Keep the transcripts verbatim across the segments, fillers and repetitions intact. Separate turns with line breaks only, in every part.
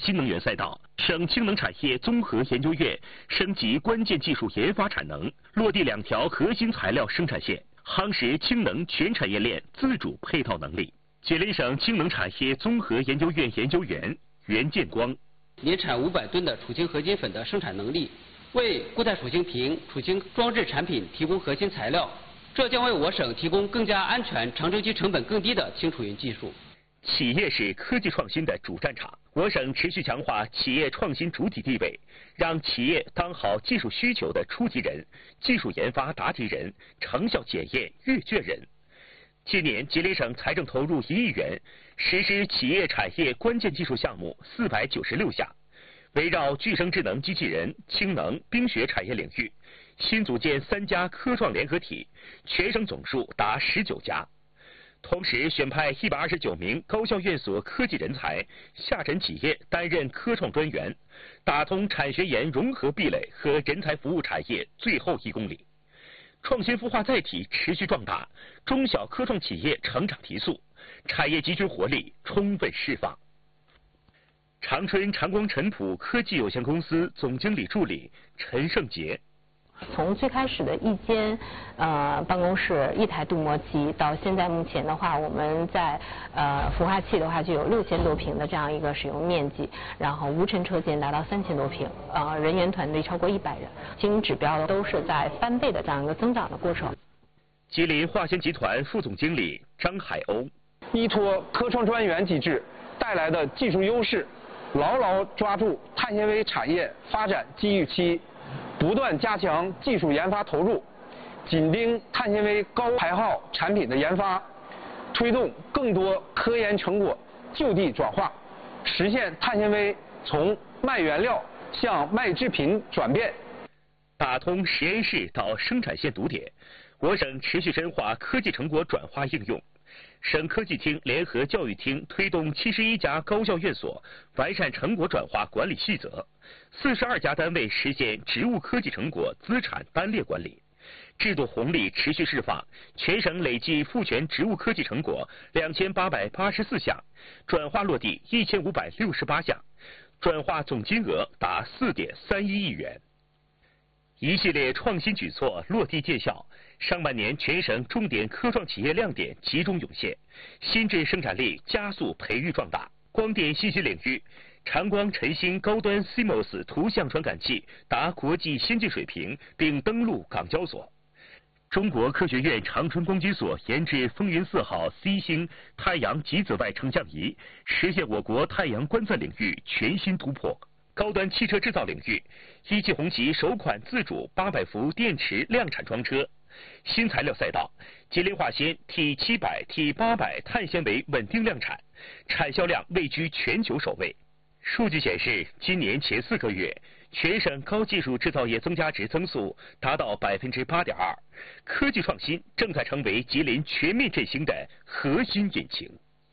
新能源赛道，省氢能产业综合研究院升级关键技术研发产能，落地两条核心材料生产线，夯实氢能全产业链自主配套能力。吉林省氢能产业综合研究院研究员袁建光，
年产五百吨的储氢合金粉的生产能力，为固态储氢瓶、储氢装置产品提供核心材料，这将为我省提供更加安全、长周期成本更低的氢储运技术。
企业是科技创新的主战场，我省持续强化企业创新主体地位，让企业当好技术需求的出题人、技术研发答题人、成效检验阅卷人。今年，吉林省财政投入一亿元，实施企业产业关键技术项目四百九十六项，围绕具生智能机器人、氢能、冰雪产业领域，新组建三家科创联合体，全省总数达十九家。同时选派一百二十九名高校院所科技人才下沉企业担任科创专员，打通产学研融合壁垒和人才服务产业最后一公里。创新孵化载体持续壮大，中小科创企业成长提速，产业集群活力充分释放。长春长光陈普科技有限公司总经理助理陈胜杰。
从最开始的一间呃办公室一台镀膜机，到现在目前的话，我们在呃孵化器的话就有六千多平的这样一个使用面积，然后无尘车间达到三千多平，呃人员团队超过一百人，经营指标都是在翻倍的这样一个增长的过程。
吉林化纤集团副总经理张海鸥，
依托科创专员机制带来的技术优势，牢牢抓住碳纤维产业发展机遇期。不断加强技术研发投入，紧盯碳纤维高排耗产品的研发，推动更多科研成果就地转化，实现碳纤维从卖原料向卖制品转变。
打通实验室到生产线堵点，我省持续深化科技成果转化应用。省科技厅联合教育厅推动七十一家高校院所完善成果转化管理细则，四十二家单位实现植物科技成果资产单列管理，制度红利持续释放，全省累计赋权植物科技成果两千八百八十四项，转化落地一千五百六十八项，转化总金额达四点三一亿元。一系列创新举措落地见效，上半年全省重点科创企业亮点集中涌现，新质生产力加速培育壮大。光电信息领域，长光晨星高端 C M O S 图像传感器达国际先进水平，并登陆港交所。中国科学院长春光机所研制风云四号 C 星太阳极紫外成像仪，实现我国太阳观测领域全新突破。高端汽车制造领域，一汽红旗首款自主八百伏电池量产装车。新材料赛道，吉林化纤 T 七百 T 八百碳纤维稳定量产，产销量位居全球首位。数据显示，今年前四个月，全省高技术制造业增加值增速达到百分之八点二，科技创新正在成为吉林全面振兴的核心引擎。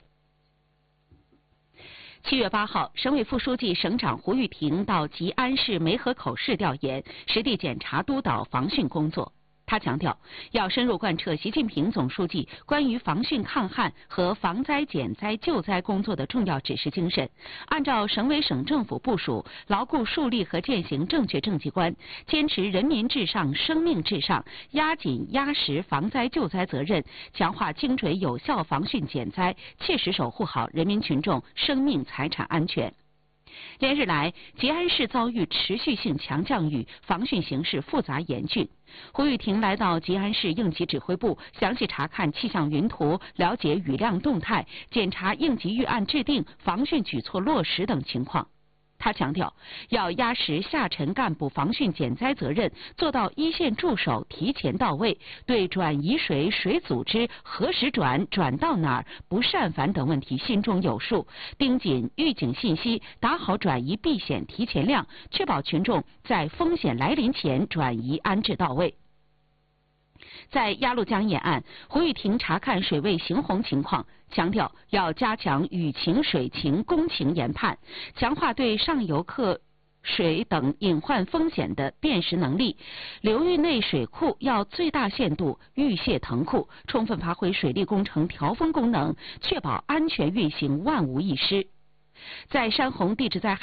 七月八号，省委副书记、省长胡玉婷到吉安市梅河口市调研，实地检查督导防汛工作。他强调，要深入贯彻习近平总书记关于防汛抗旱和防灾减灾救灾工作的重要指示精神，按照省委省政府部署，牢固树立和践行正确政绩观，坚持人民至上、生命至上，压紧压实防灾救灾责任，强化精准有效防汛减灾，切实守护好人民群众生命财产安全。连日来，吉安市遭遇持续性强降雨，防汛形势复杂严峻。胡玉婷来到吉安市应急指挥部，详细查看气象云图，了解雨量动态，检查应急预案制定、防汛举措落实等情况。他强调，要压实下沉干部防汛减灾责任，做到一线驻守提前到位，对转移水、水组织、何时转、转到哪儿、不善返等问题心中有数，盯紧预警信息，打好转移避险提前量，确保群众在风险来临前转移安置到位。在鸭绿江沿岸，胡玉婷查看水位行洪情况，强调要加强雨情、水情、工情研判，强化对上游客水等隐患风险的辨识能力。流域内水库要最大限度预泄腾库，充分发挥水利工程调峰功能，确保安全运行，万无一失。在山洪地质灾害